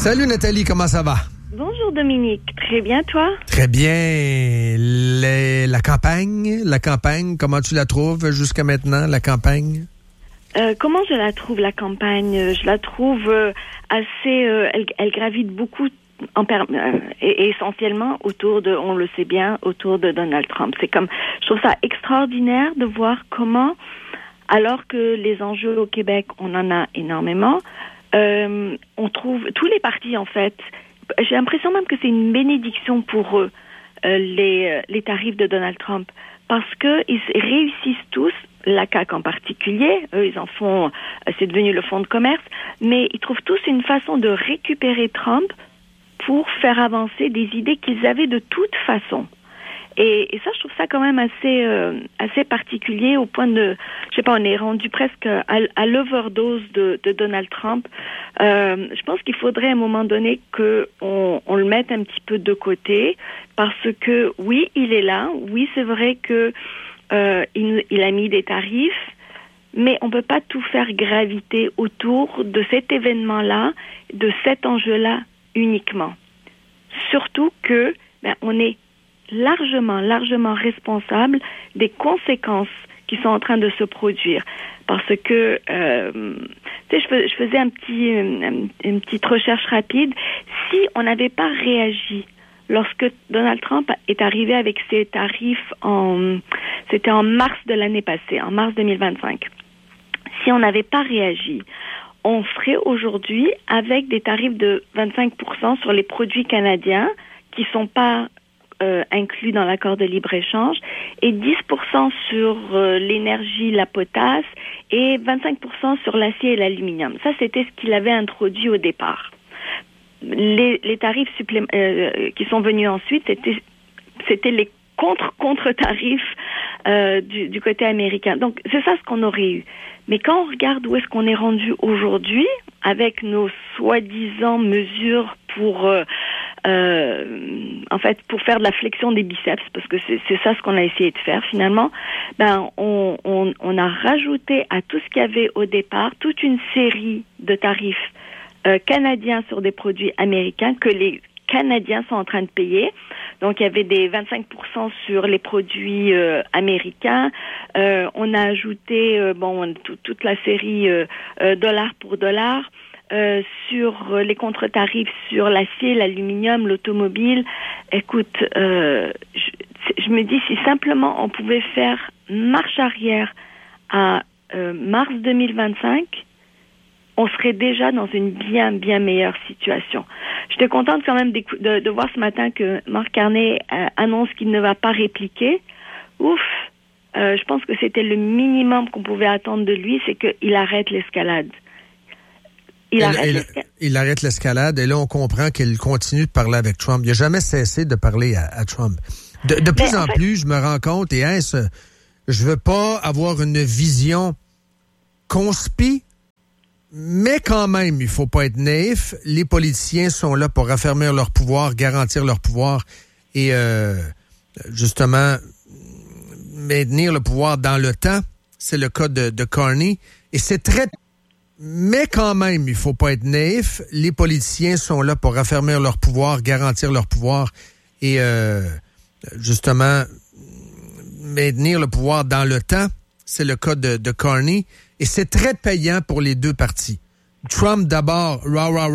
Salut Nathalie, comment ça va? Bonjour Dominique, très bien toi? Très bien. La campagne, comment tu la trouves jusqu'à maintenant, la campagne? Comment je la trouve, la campagne? Je la trouve assez... elle gravite beaucoup, et essentiellement autour de, on le sait bien, autour de Donald Trump. Je trouve ça extraordinaire de voir comment, alors que les enjeux au Québec, on en a énormément, on trouve tous les partis, en fait... J'ai l'impression même que c'est une bénédiction pour eux, les tarifs de Donald Trump, parce qu'ils réussissent tous, la CAQ en particulier, eux ils en font, c'est devenu le fonds de commerce, mais ils trouvent tous une façon de récupérer Trump pour faire avancer des idées qu'ils avaient de toute façon. Et ça, je trouve ça quand même assez particulier au point de, je sais pas, on est rendu presque à l'overdose de Donald Trump. Je pense qu'il faudrait à un moment donné que on le mette un petit peu de côté, parce que oui, il est là, oui, c'est vrai que il a mis des tarifs, mais on peut pas tout faire graviter autour de cet événement-là, de cet enjeu-là uniquement. Surtout que on est largement responsable des conséquences qui sont en train de se produire. Parce que, tu sais, je faisais une petite recherche rapide. Si on n'avait pas réagi lorsque Donald Trump est arrivé avec ses tarifs c'était en mars de l'année passée, en mars 2025. Si on n'avait pas réagi, on serait aujourd'hui avec des tarifs de 25% sur les produits canadiens qui sont pas inclus dans l'accord de libre-échange, et 10% sur l'énergie, la potasse, et 25% sur l'acier et l'aluminium. Ça, c'était ce qu'il avait introduit au départ. Les tarifs qui sont venus ensuite, c'était les contre-tarifs du côté américain. Donc, c'est ça ce qu'on aurait eu. Mais quand on regarde où est-ce qu'on est rendu aujourd'hui, avec nos soi-disant mesures pour pour faire de la flexion des biceps, parce que c'est ça ce qu'on a essayé de faire finalement, on a rajouté à tout ce qu'il y avait au départ toute une série de tarifs canadiens sur des produits américains que les Canadiens sont en train de payer. Donc, il y avait des 25% sur les produits américains. On a ajouté toute la série dollar pour dollar. Sur les contre-tarifs sur l'acier, l'aluminium, l'automobile. Écoute, je me dis, si simplement on pouvait faire marche arrière à mars 2025, on serait déjà dans une bien meilleure situation. J'étais contente quand même de voir ce matin que Marc Carney annonce qu'il ne va pas répliquer. Ouf! Je pense que c'était le minimum qu'on pouvait attendre de lui, c'est qu'il arrête l'escalade. Il arrête l'escalade, et là, on comprend qu'il continue de parler avec Trump. Il n'a jamais cessé de parler à Trump. De plus en plus, je me rends compte, et je veux pas avoir une vision conspi, mais quand même, il faut pas être naïf. Les politiciens sont là pour affermir leur pouvoir, garantir leur pouvoir, et justement, maintenir le pouvoir dans le temps. C'est le cas de Carney, et c'est très... Mais quand même, il faut pas être naïf. Les politiciens sont là pour affermir leur pouvoir, garantir leur pouvoir, et justement maintenir le pouvoir dans le temps. C'est le cas de Carney, et c'est très payant pour les deux partis. Trump d'abord,